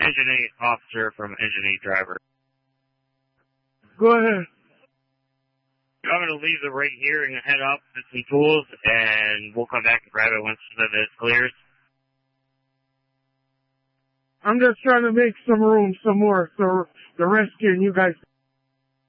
Engine 8 officer from Engine 8 driver. Go ahead. I'm going to leave the rig here and head up with some tools, and we'll come back and grab it once this clears. I'm just trying to make some room, some more, so the rescue and you guys